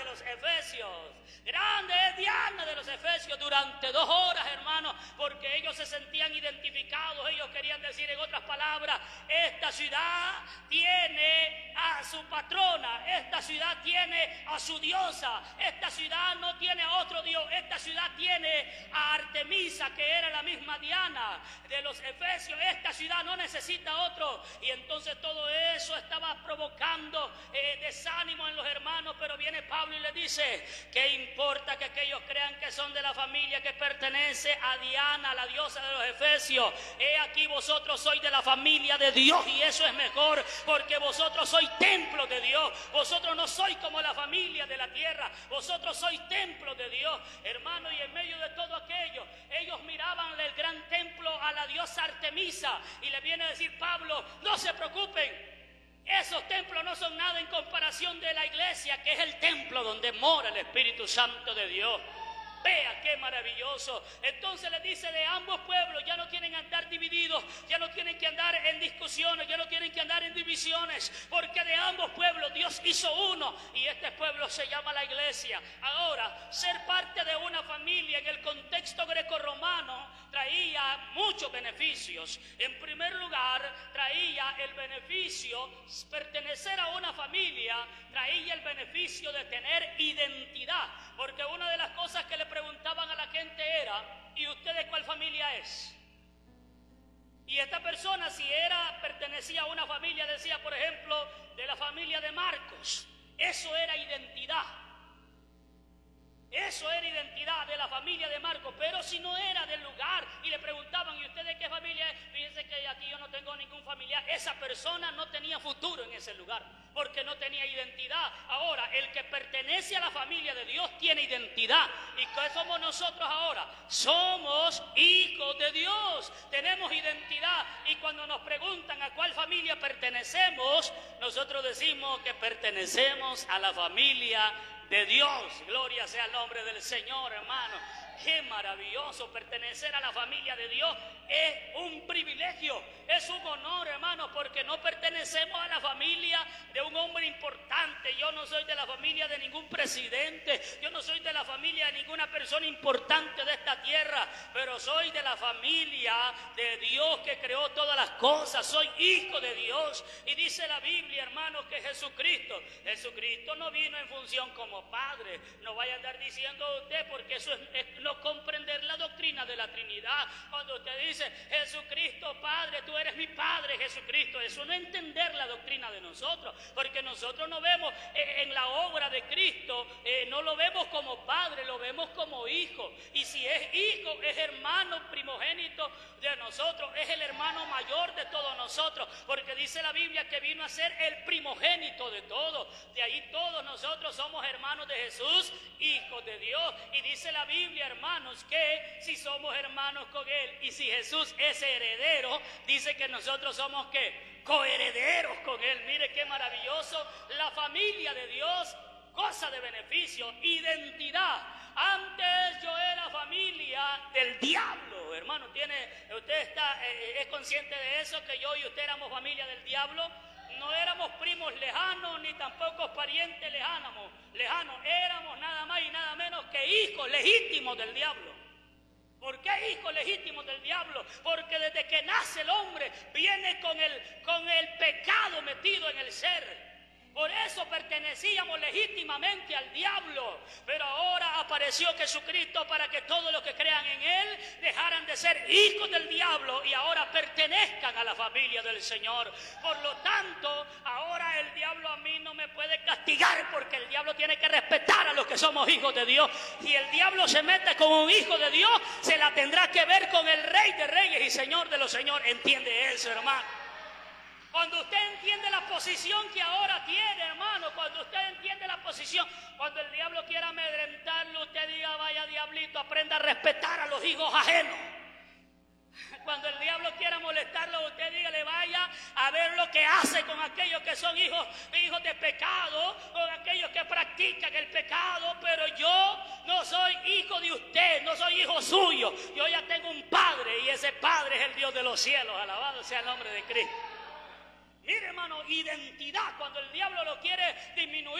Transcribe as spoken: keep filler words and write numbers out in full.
los efesios. Grande es Diana de los efesios durante dos horas, hermanos, porque ellos se sentían identificados. Ellos querían decir, en otras palabras, esta ciudad tiene a su patrona, esta ciudad tiene a su diosa, esta ciudad no tiene a otro dios, esta ciudad tiene a Artemisa, que era la misma Diana de los efesios. Esta ciudad no necesita otro. Y entonces todo eso estaba provocando eh, desánimo en los hermanos, pero viene Pablo y le dice, ¿qué importa que aquellos crean que son de la familia que pertenece a Diana, la diosa de los efesios? He aquí, vosotros sois de la familia de Dios, y eso es mejor, porque vosotros sois templo de Dios. Vosotros no sois como la familia de la tierra, vosotros sois templo de Dios, hermano. Y en medio de todo aquello, ellos miraban el gran templo a la diosa Artemisa, y le viene a decir Pablo, no se preocupen, esos templos no son nada en comparación de la iglesia, que es el templo donde mora el Espíritu Santo de Dios. Vea qué maravilloso. Entonces les dice, de ambos pueblos ya no tienen que andar divididos, ya no tienen que andar en discusiones, ya no tienen que andar en divisiones, porque de ambos pueblos Dios hizo uno, y este pueblo se llama la iglesia. Ahora, ser parte de una familia en el contexto grecorromano traía muchos beneficios. En primer lugar, traía el beneficio, pertenecer a una familia, traía el beneficio de tener identidad, porque una de las cosas que le preguntaban a la gente era, ¿y usted de cuál familia es? Y esta persona, si era, pertenecía a una familia, decía, por ejemplo, de la familia de Marcos. Eso era identidad. Eso era identidad de la familia de Marcos. Pero si no era del lugar y le preguntaban, ¿y usted de qué familia es? Fíjense que aquí yo no tengo ningún familiar. Esa persona no tenía futuro en ese lugar, porque no tenía identidad. Ahora, el que pertenece a la familia de Dios tiene identidad. ¿Y qué somos nosotros ahora? Somos hijos de Dios, tenemos identidad. Y cuando nos preguntan a cuál familia pertenecemos, nosotros decimos que pertenecemos a la familia de Dios. Gloria sea el nombre del Señor, hermano. Qué maravilloso pertenecer a la familia de Dios. Es un privilegio, es un honor, hermano, porque no pertenecemos a la familia de un hombre importante. Yo no soy de la familia de ningún presidente, yo no soy de la familia de ninguna persona importante de esta tierra, pero soy de la familia de Dios que creó todas las cosas. Soy hijo de Dios. Y dice la Biblia, hermano, que Jesucristo, Jesucristo no vino en función como Padre. No vaya a andar diciendo usted, porque eso es, es no comprender la doctrina de la Trinidad. Cuando usted dice, Jesucristo Padre, tú eres mi Padre, Jesucristo, eso no es entender la doctrina de nosotros, porque nosotros no vemos eh, en la obra de Cristo, eh, no lo vemos como Padre, lo vemos como Hijo. Y si es Hijo, es hermano primogénito de nosotros, es el hermano mayor de todos nosotros, porque dice la Biblia que vino a ser el primogénito de todos. De ahí todos nosotros somos hermanos de Jesús, hijos de Dios. Y dice la Biblia, hermanos, que si somos hermanos con Él, y si Jesús es heredero, dice que nosotros somos ¿qué? Coherederos con Él. Mire qué maravilloso. La familia de Dios goza de beneficio, identidad. Antes yo era familia del diablo, hermano. Tiene, usted está, eh, es consciente de eso, que yo y usted éramos familia del diablo. No éramos primos lejanos, ni tampoco parientes lejanos, lejanos. Éramos nada más y nada menos que hijos legítimos del diablo. ¿Por qué hijos legítimos del diablo? Porque desde que nace el hombre viene con el, con el pecado metido en el ser. Por eso pertenecíamos legítimamente al diablo, pero ahora apareció Jesucristo para que todos los que crean en Él dejaran de ser hijos del diablo y ahora pertenezcan a la familia del Señor. Por lo tanto, ahora el diablo a mí no me puede castigar, porque el diablo tiene que respetar a los que somos hijos de Dios. Si el diablo se mete con un hijo de Dios, se la tendrá que ver con el Rey de Reyes y Señor de los Señores. ¿Entiende eso, hermano? Cuando usted entiende la posición que ahora tiene, hermano, cuando usted entiende la posición, cuando el diablo quiera amedrentarlo, usted diga, vaya diablito, aprenda a respetar a los hijos ajenos. Cuando el diablo quiera molestarlo, usted dígale, vaya a ver lo que hace con aquellos que son hijos, hijos de pecado, con aquellos que practican el pecado. Pero yo no soy hijo de usted, no soy hijo suyo. Yo ya tengo un Padre, y ese Padre es el Dios de los cielos. Alabado sea el nombre de Cristo. Mire, hermano, identidad. Cuando el diablo lo quiere disminuir,